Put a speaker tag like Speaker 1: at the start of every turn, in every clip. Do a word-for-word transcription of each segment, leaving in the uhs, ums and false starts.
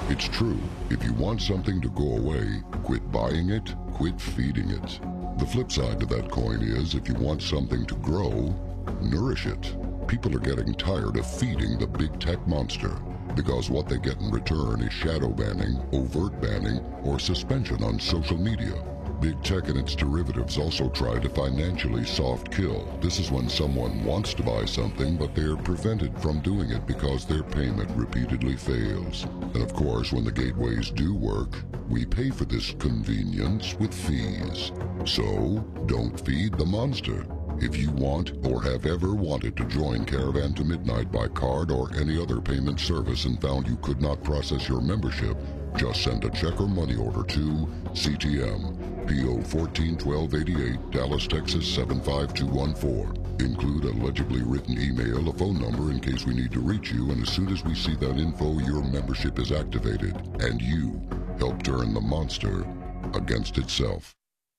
Speaker 1: It's true, if you want something to go away, quit buying it, quit feeding it. The flip side to that coin is, if you want something to grow, nourish it. People are getting tired of feeding the big tech monster, because what they get in return is shadow banning, overt banning, or suspension on social media. Big tech and its derivatives also try to financially soft kill. This is when someone wants to buy something, but they're prevented from doing it because their payment repeatedly fails. And of course, when the gateways do work, we pay for this convenience with fees. So, don't feed the monster. If you want or have ever wanted to join Caravan to Midnight by card or any other payment service and found you could not process your membership, just send a check or money order to C T M, P O fourteen twelve eighty-eight, Dallas, Texas seven five two one four. Include a legibly written email, a phone number in case we need to reach you, and as soon as we see that info, your membership is activated, and you help turn the monster against itself.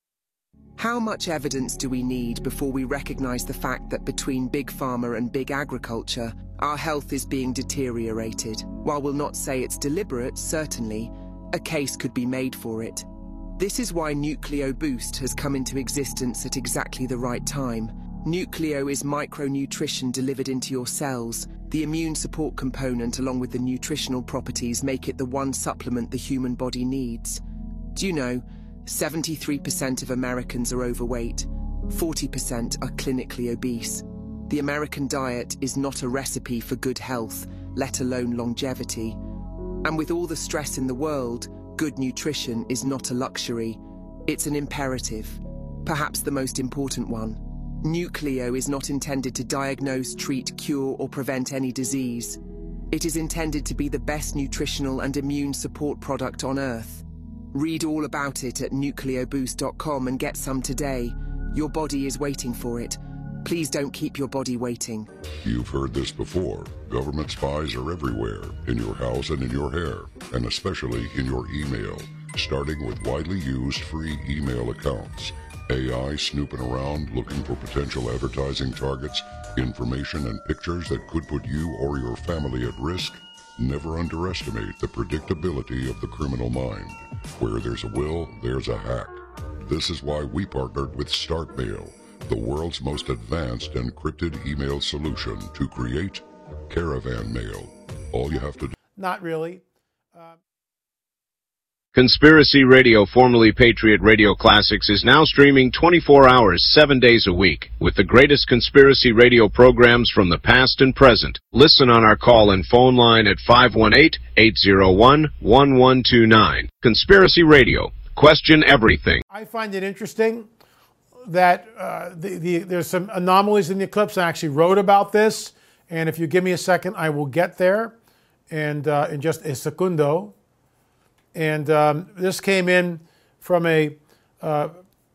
Speaker 2: How much evidence do we need before we recognize the fact that between Big Pharma and Big Agriculture, our health is being deteriorated? While we'll not say it's deliberate, certainly, a case could be made for it. This is why Nucleo Boost has come into existence at exactly the right time. Nucleo is micronutrition delivered into your cells. The immune support component along with the nutritional properties make it the one supplement the human body needs. Do you know, seventy-three percent of Americans are overweight, forty percent are clinically obese. The American diet is not a recipe for good health, let alone longevity. And with all the stress in the world, good nutrition is not a luxury, it's an imperative, perhaps the most important one. Nucleo is not intended to diagnose, treat, cure, or prevent any disease. It is intended to be the best nutritional and immune support product on Earth. Read all about it at nucleo boost dot com and get some today. Your body is waiting for it. Please don't keep your body waiting.
Speaker 1: You've heard this before. Government spies are everywhere, in your house and in your hair, and especially in your email, starting with widely used free email accounts. A I snooping around looking for potential advertising targets, information and pictures that could put you or your family at risk. Never underestimate the predictability of the criminal mind. Where there's a will, there's a hack. This is why we partnered with StartMail, the world's most advanced encrypted email solution, to create Caravan Mail. All you have to do...
Speaker 3: Not really. Uh...
Speaker 4: Conspiracy Radio, formerly Patriot Radio Classics, is now streaming twenty-four hours, seven days a week, with the greatest conspiracy radio programs from the past and present. Listen on our call and phone line at five one eight, eight zero one, one one two nine. Conspiracy Radio. Question everything.
Speaker 3: I find it interesting that uh, the, the, there's some anomalies in the eclipse. I actually wrote about this, and if you give me a second, I will get there, and uh, in just a secundo. And um, this came in from a uh,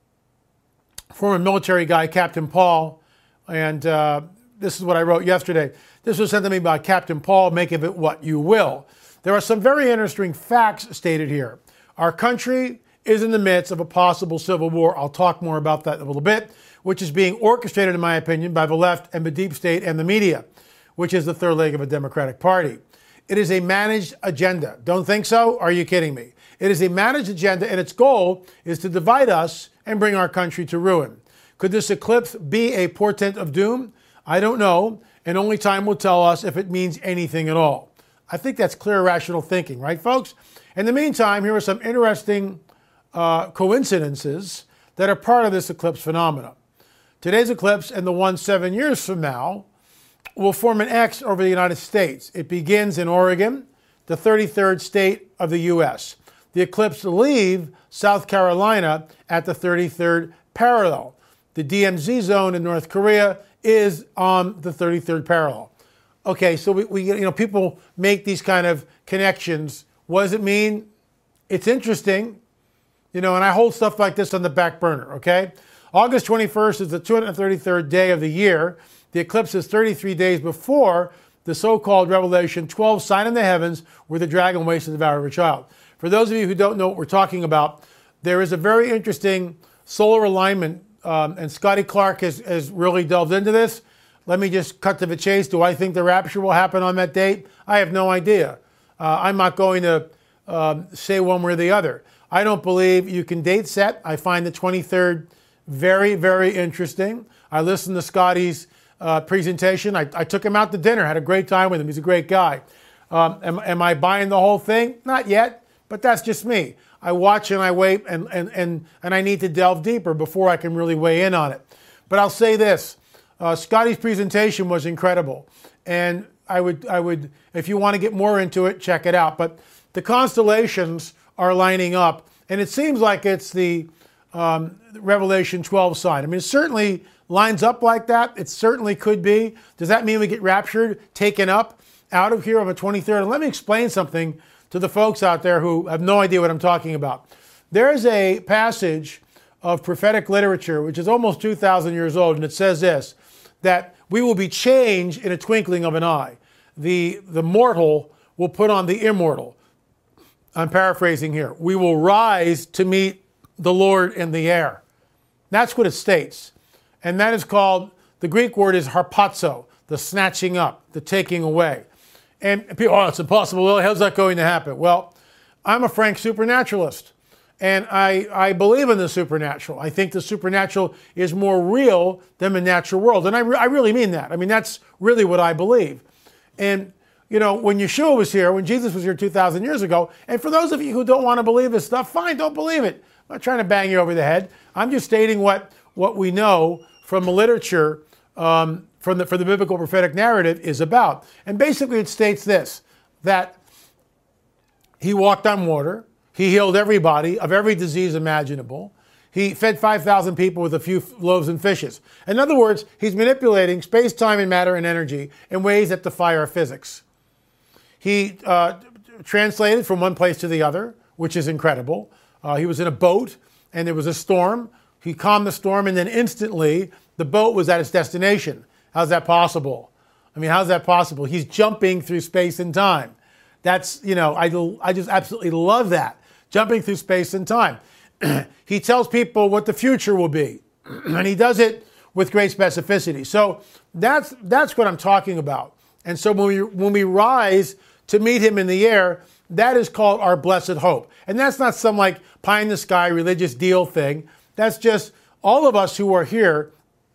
Speaker 3: former military guy, Captain Paul. And uh, this is what I wrote yesterday. This was sent to me by Captain Paul. Make of it what you will. There are some very interesting facts stated here. Our country is in the midst of a possible civil war. I'll talk more about that in a little bit, which is being orchestrated, in my opinion, by the left and the deep state and the media, which is the third leg of a Democratic Party. It is a managed agenda. Don't think so? Are you kidding me? It is a managed agenda, and its goal is to divide us and bring our country to ruin. Could this eclipse be a portent of doom? I don't know, and only time will tell us if it means anything at all. I think that's clear, rational thinking, right, folks? In the meantime, here are some interesting uh, coincidences that are part of this eclipse phenomena. Today's eclipse and the one seven years from now will form an X over the United States. It begins in Oregon, the thirty-third state of the U S. The eclipse will leave South Carolina at the thirty-third parallel. The D M Z zone in North Korea is on the thirty-third parallel. Okay, so we, we you know, people make these kind of connections. What does it mean? It's interesting, you know, and I hold stuff like this on the back burner, okay? August twenty-first is the two hundred thirty-third day of the year. The eclipse is thirty-three days before the so-called Revelation twelve sign in the heavens where the dragon waits to devour a child. For those of you who don't know what we're talking about, there is a very interesting solar alignment, um, and Scotty Clark has, has really delved into this. Let me just cut to the chase. Do I think the rapture will happen on that date? I have no idea. Uh, I'm not going to um, say one way or the other. I don't believe you can date set. I find the twenty-third very, very interesting. I listened to Scotty's uh, presentation. I, I took him out to dinner, had a great time with him. He's a great guy. Um, am, am I buying the whole thing? Not yet, but that's just me. I watch and I wait, and, and, and, and I need to delve deeper before I can really weigh in on it. But I'll say this, uh, Scotty's presentation was incredible. And I would, I would, if you want to get more into it, check it out. But the constellations are lining up, and it seems like it's the um, Revelation twelve sign. I mean, it certainly lines up like that. It certainly could be. Does that mean we get raptured, taken up out of here on the twenty-third? And let me explain something to the folks out there who have no idea what I'm talking about. There's a passage of prophetic literature, which is almost two thousand years old, and it says this, that we will be changed in a twinkling of an eye. The, the mortal will put on the immortal. I'm paraphrasing here. We will rise to meet the Lord in the air. That's what it states. And that is called, the Greek word is harpazo, the snatching up, the taking away. And people, oh, it's impossible. Well, how's that going to happen? Well, I'm a frank supernaturalist, and I, I believe in the supernatural. I think the supernatural is more real than the natural world. And I, re- I really mean that. I mean, that's really what I believe. And, you know, when Yeshua was here, when Jesus was here two thousand years ago, and for those of you who don't want to believe this stuff, fine, don't believe it. I'm not trying to bang you over the head. I'm just stating what, what we know from the literature, um, from the, for the biblical prophetic narrative is about. And basically it states this, that he walked on water, he healed everybody of every disease imaginable, he fed five thousand people with a few loaves and fishes. In other words, he's manipulating space, time, and matter and energy in ways that defy our physics. He uh, translated from one place to the other, which is incredible. Uh, he was in a boat, and there was a storm. He calmed the storm, and then instantly, the boat was at its destination. How's that possible? I mean, how's that possible? He's jumping through space and time. That's, you know, I, I just absolutely love that. Jumping through space and time. He tells people what the future will be, and he does it with great specificity. So that's, that's what I'm talking about. And so when we, when we rise to meet him in the air, that is called our blessed hope. And that's not some like pie in the sky religious deal thing. That's just all of us who are here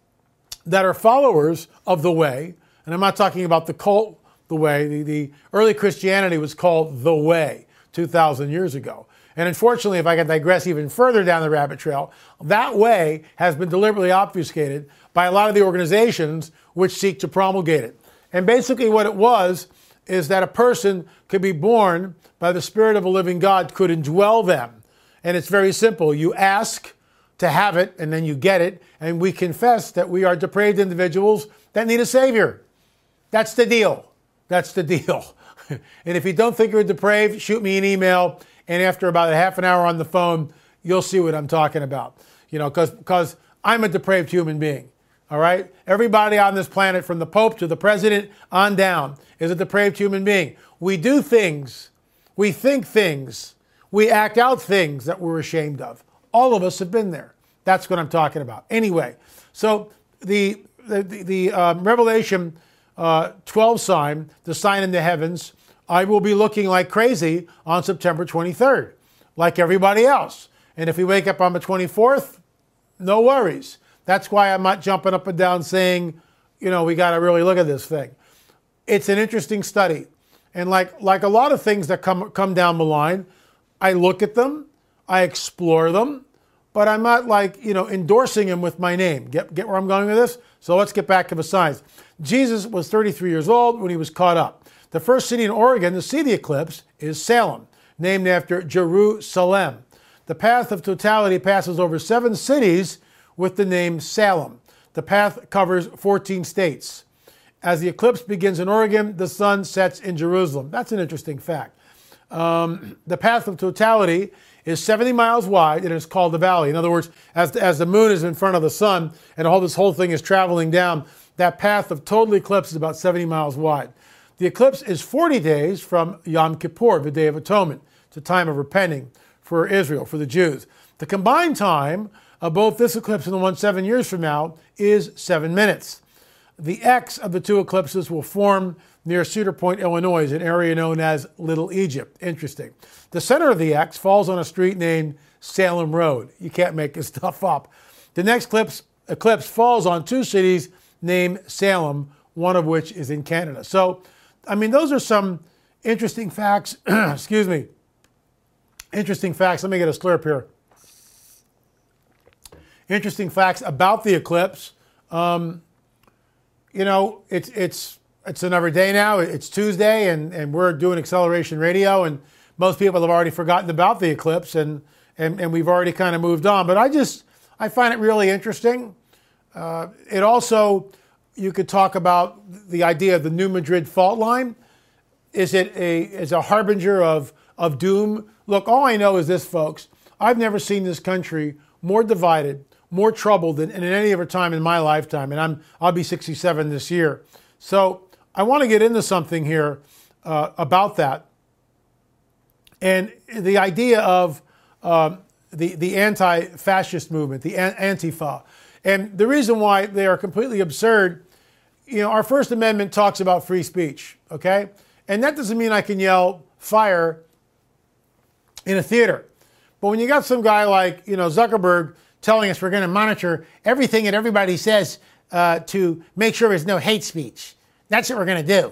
Speaker 3: that are followers of the way. And I'm not talking about the cult, the way. The, the early Christianity was called the way two thousand years ago. And unfortunately, if I can digress even further down the rabbit trail, that way has been deliberately obfuscated by a lot of the organizations which seek to promulgate it. And basically what it was is that a person could be born by the Spirit of a living God, could indwell them. And it's very simple. You ask to have it, and then you get it, and we confess that we are depraved individuals that need a Savior. That's the deal. That's the deal. And if you don't think you're depraved, shoot me an email, and after about a half an hour on the phone, you'll see what I'm talking about. You know, because because I'm a depraved human being. All right? Everybody on this planet, from the Pope to the President on down, is a depraved human being. We do things, we think things, we act out things that we're ashamed of. All of us have been there. That's what I'm talking about. Anyway, so the the, the um, Revelation uh, twelve sign, the sign in the heavens, I will be looking like crazy on September twenty-third, like everybody else. And if we wake up on the twenty-fourth, no worries. That's why I'm not jumping up and down saying, you know, we got to really look at this thing. It's an interesting study. And like, like a lot of things that come, come down the line, I look at them, I explore them, but I'm not like, you know, endorsing them with my name. Get, get where I'm going with this? So let's get back to the science. Jesus was thirty-three years old when he was caught up. The first city in Oregon to see the eclipse is Salem, named after Jerusalem. The path of totality passes over seven cities with the name Salem. The path covers fourteen states. As the eclipse begins in Oregon, the sun sets in Jerusalem. That's an interesting fact. Um, the path of totality is seventy miles wide, and it's called the valley. In other words, as, as the moon is in front of the sun, and all this whole thing is traveling down, that path of total eclipse is about seventy miles wide. The eclipse is forty days from Yom Kippur, the Day of Atonement. It's a time of repenting for Israel, for the Jews. The combined time of both this eclipse and the one seven years from now is seven minutes. The X of the two eclipses will form near Cedar Point, Illinois, an area known as Little Egypt. Interesting. The center of the X falls on a street named Salem Road. You can't make this stuff up. The next eclipse, eclipse falls on two cities named Salem, one of which is in Canada. So, I mean, those are some interesting facts. Excuse me. Interesting facts. Let me get a slurp here. Interesting facts about the eclipse. Um, you know, it's it's it's another day now. It's Tuesday, and, and we're doing Acceleration Radio, and most people have already forgotten about the eclipse, and and, and we've already kind of moved on. But I just I find it really interesting. Uh, it also, you could talk about the idea of the New Madrid fault line. Is it a is a harbinger of of doom? Look, all I know is this, folks. I've never seen this country more divided, more troubled than in any other time in my lifetime, and I'm I'll be sixty-seven this year. So I want to get into something here uh, about that, and the idea of um, the the anti-fascist movement, the Antifa, and the reason why they are completely absurd. You know, our First Amendment talks about free speech, okay, and that doesn't mean I can yell fire in a theater, but when you got some guy like you know Zuckerberg telling us we're going to monitor everything that everybody says uh, to make sure there's no hate speech. That's what we're going to do.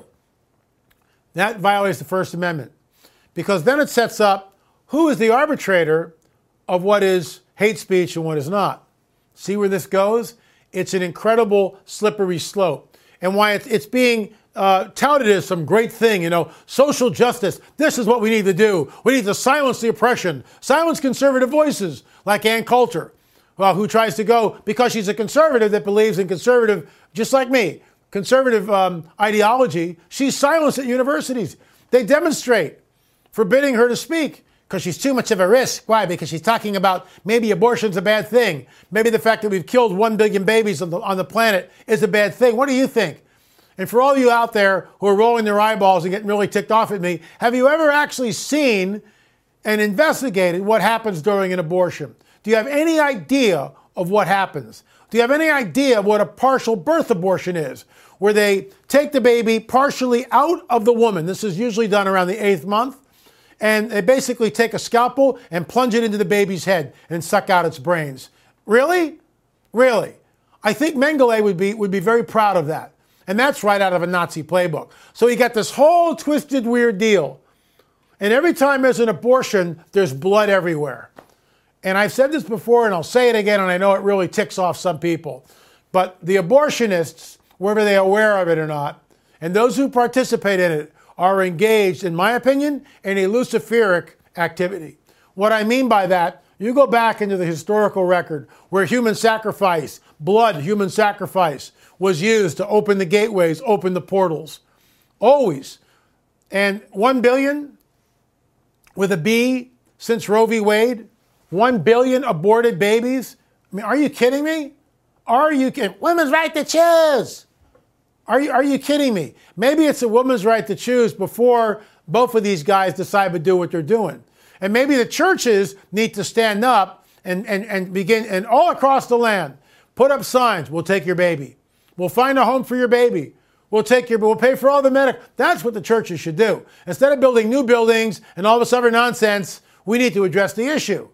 Speaker 3: That violates the First Amendment, because then it sets up who is the arbitrator of what is hate speech and what is not. See where this goes? It's an incredible slippery slope. And why it's, it's being uh, touted as some great thing, you know, social justice. This is what we need to do. We need to silence the oppression, silence conservative voices like Ann Coulter. Well, who tries to go, because she's a conservative that believes in conservative, just like me, conservative um, ideology, she's silenced at universities. They demonstrate, forbidding her to speak, because she's too much of a risk. Why? Because she's talking about maybe abortion's a bad thing. Maybe the fact that we've killed one billion babies on the, on the planet is a bad thing. What do you think? And for all of you out there who are rolling their eyeballs and getting really ticked off at me, have you ever actually seen and investigated what happens during an abortion? Do you have any idea of what happens? Do you have any idea of what a partial birth abortion is? Where they take the baby partially out of the woman. This is usually done around the eighth month. And they basically take a scalpel and plunge it into the baby's head and suck out its brains. Really? Really? I think Mengele would be, would be very proud of that. And that's right out of a Nazi playbook. So you got this whole twisted, weird deal. And every time there's an abortion, there's blood everywhere. And I've said this before, and I'll say it again, and I know it really ticks off some people. But the abortionists, whether they're aware of it or not, and those who participate in it, are engaged, in my opinion, in a Luciferic activity. What I mean by that, you go back into the historical record where human sacrifice, blood, human sacrifice, was used to open the gateways, open the portals. Always. And one billion, with a B, since Roe v. Wade, one billion aborted babies. I mean, are you kidding me? Are you kidding? Women's right to choose. Are you, are you kidding me? Maybe it's a woman's right to choose before both of these guys decide to do what they're doing. And maybe the churches need to stand up and, and, and begin, and all across the land, put up signs. We'll take your baby. We'll find a home for your baby. We'll take your, we'll pay for all the medical. That's what the churches should do. Instead of building new buildings and all this other nonsense, we need to address the issue.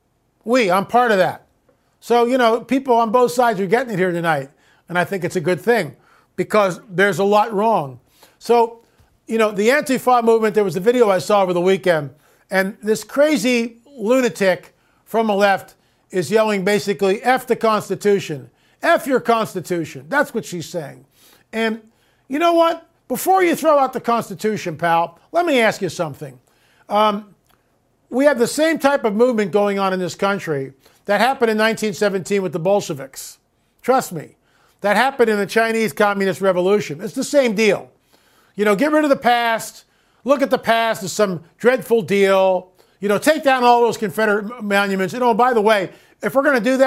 Speaker 3: We, I'm part of that. So, you know, people on both sides are getting it here tonight. And I think it's a good thing, because there's a lot wrong. So, you know, the Antifa movement, there was a video I saw over the weekend, and this crazy lunatic from the left is yelling basically, F the Constitution. F your Constitution. That's what she's saying. And you know what? Before you throw out the Constitution, pal, let me ask you something. Um, we have the same type of movement going on in this country that happened in nineteen seventeen with the Bolsheviks. Trust me. That happened in the Chinese Communist Revolution. It's the same deal. You know, get rid of the past. Look at the past as some dreadful deal. You know, take down all those Confederate monuments. You know, by the way, if we're going to do that,